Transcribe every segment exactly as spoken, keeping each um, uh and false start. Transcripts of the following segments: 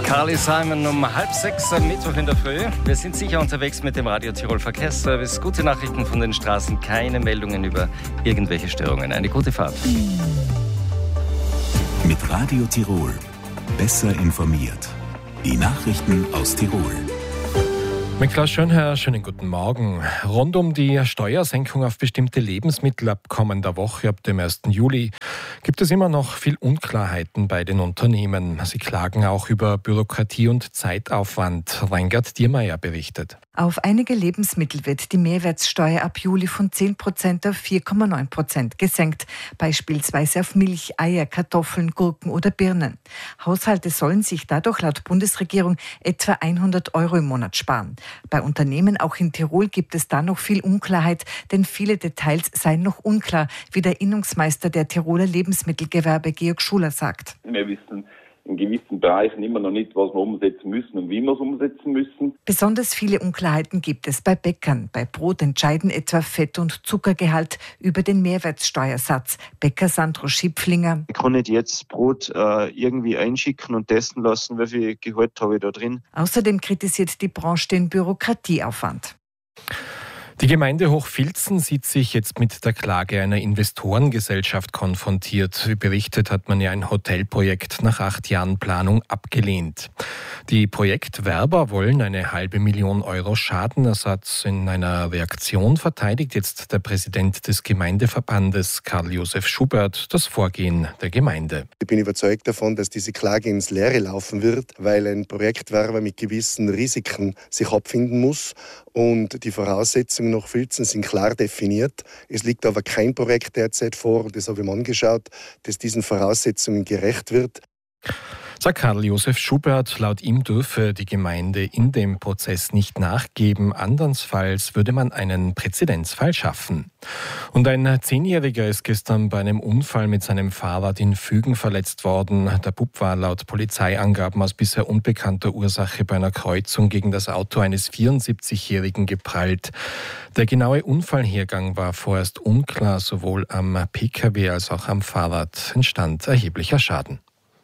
Carly Simon um halb sechs am Mittwoch in der Früh. Wir sind sicher unterwegs mit dem Radio Tirol Verkehrsservice. Gute Nachrichten von den Straßen, keine Meldungen über irgendwelche Störungen. Eine gute Fahrt. Mit Radio Tirol. Besser informiert. Die Nachrichten aus Tirol. Mit Klaus Schönherr, schönen guten Morgen. Rund um die Steuersenkung auf bestimmte Lebensmittel ab kommender Woche, ab dem ersten Juli, gibt es immer noch viel Unklarheiten bei den Unternehmen. Sie klagen auch über Bürokratie und Zeitaufwand. Reingard Diermeier berichtet. Auf einige Lebensmittel wird die Mehrwertsteuer ab Juli von zehn Prozent auf vier Komma neun Prozent gesenkt. Beispielsweise auf Milch, Eier, Kartoffeln, Gurken oder Birnen. Haushalte sollen sich dadurch laut Bundesregierung etwa hundert Euro im Monat sparen. Bei Unternehmen auch in Tirol gibt es da noch viel Unklarheit, denn viele Details seien noch unklar, wie der Innungsmeister der Tiroler Lebensmittelgewerbe Georg Schuler sagt. Wir wissen in gewissen Bereichen immer noch nicht, was wir umsetzen müssen und wie wir es umsetzen müssen. Besonders viele Unklarheiten gibt es bei Bäckern. Bei Brot entscheiden etwa Fett- und Zuckergehalt über den Mehrwertsteuersatz. Bäcker Sandro Schipflinger. Ich kann nicht jetzt Brot äh, irgendwie einschicken und testen lassen, wie viel Gehalt habe ich da drin. Außerdem kritisiert die Branche den Bürokratieaufwand. Die Gemeinde Hochfilzen sieht sich jetzt mit der Klage einer Investorengesellschaft konfrontiert. Wie berichtet, hat man ja ein Hotelprojekt nach acht Jahren Planung abgelehnt. Die Projektwerber wollen eine halbe Million Euro Schadenersatz. In einer Reaktion verteidigt jetzt der Präsident des Gemeindeverbandes Karl-Josef Schubert das Vorgehen der Gemeinde. Ich bin überzeugt davon, dass diese Klage ins Leere laufen wird, weil ein Projektwerber mit gewissen Risiken sich abfinden muss und die Voraussetzungen nach Filzen sind klar definiert. Es liegt aber kein Projekt derzeit vor, und das habe ich mir angeschaut, das diesen Voraussetzungen gerecht wird. Sagt Karl-Josef Schubert, laut ihm dürfe die Gemeinde in dem Prozess nicht nachgeben, andernfalls würde man einen Präzedenzfall schaffen. Und ein Zehnjähriger ist gestern bei einem Unfall mit seinem Fahrrad in Fügen verletzt worden. Der Bub war laut Polizeiangaben aus bisher unbekannter Ursache bei einer Kreuzung gegen das Auto eines vierundsiebzigjährigen geprallt. Der genaue Unfallhergang war vorerst unklar, sowohl am Pkw als auch am Fahrrad entstand erheblicher Schaden.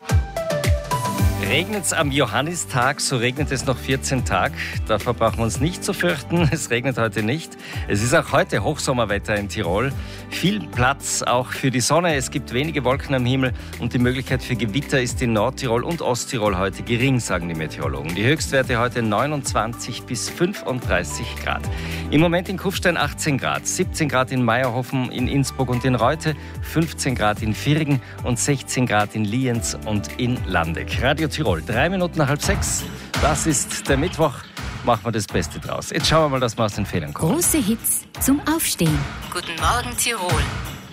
Regnet es am Johannistag, so regnet es noch vierzehn Tage. Davor brauchen wir uns nicht zu fürchten. Es regnet heute nicht. Es ist auch heute Hochsommerwetter in Tirol. Viel Platz auch für die Sonne. Es gibt wenige Wolken am Himmel und die Möglichkeit für Gewitter ist in Nordtirol und Osttirol heute gering, sagen die Meteorologen. Die Höchstwerte heute neunundzwanzig bis fünfunddreißig Grad. Im Moment in Kufstein achtzehn Grad, siebzehn Grad in Meierhofen, in Innsbruck und in Reute, fünfzehn Grad in Virgen und sechzehn Grad in Lienz und in Landeck. Radio Tirol, drei Minuten nach halb sechs. Das ist der Mittwoch. Machen wir das Beste draus. Jetzt schauen wir mal, dass wir aus den Fehlern kommen. Große Hits zum Aufstehen. Guten Morgen Tirol.